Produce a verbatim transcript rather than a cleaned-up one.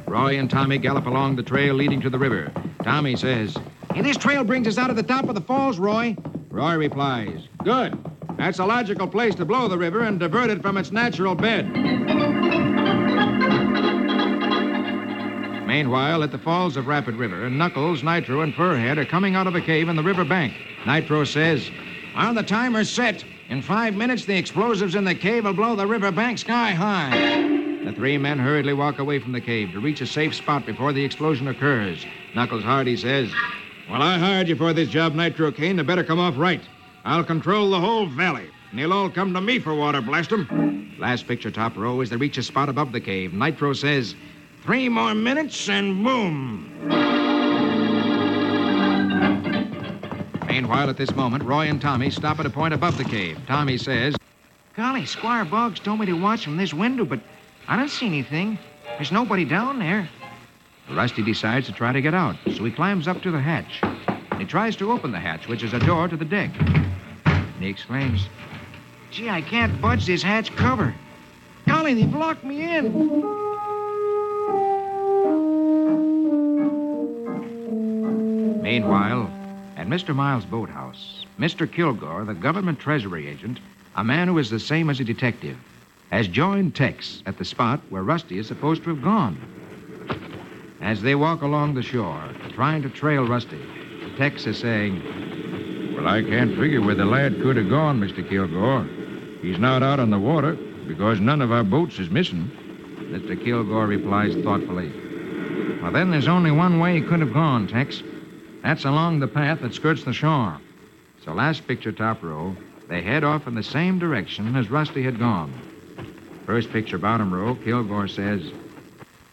Roy and Tommy gallop along the trail leading to the river. Tommy says, "Hey, this trail brings us out to the top of the falls, Roy." Roy replies, "Good. That's a logical place to blow the river and divert it from its natural bed." Meanwhile, at the falls of Rapid River, Knuckles, Nitro, and Furhead are coming out of a cave in the river bank. Nitro says, "Well, the timer's set. In five minutes, the explosives in the cave will blow the river bank sky high." The three men hurriedly walk away from the cave to reach a safe spot before the explosion occurs. Knuckles Hardy says, "Well, I hired you for this job, Nitro Kane. You better come off right. I'll control the whole valley, and they'll all come to me for water, blast 'em." Last picture, top row, as they reach a spot above the cave, Nitro says, "Three more minutes and boom." Meanwhile, at this moment, Roy and Tommy stop at a point above the cave. Tommy says, "Golly, Squire Boggs told me to watch from this window, but I don't see anything. There's nobody down there." Rusty decides to try to get out, so he climbs up to the hatch. He tries to open the hatch, which is a door to the deck. And he exclaims, "Gee, I can't budge this hatch cover. Golly, they've locked me in." Meanwhile, at Mister Miles' boathouse, Mister Kilgore, the government treasury agent, a man who is the same as a detective, has joined Tex at the spot where Rusty is supposed to have gone. As they walk along the shore, trying to trail Rusty, Tex is saying, "Well, I can't figure where the lad could have gone, Mister Kilgore. He's not out on the water because none of our boats is missing." Mister Kilgore replies thoughtfully, "Well, then there's only one way he could have gone, Tex. That's along the path that skirts the shore." So last picture, top row, they head off in the same direction as Rusty had gone. First picture, bottom row, Kilgore says,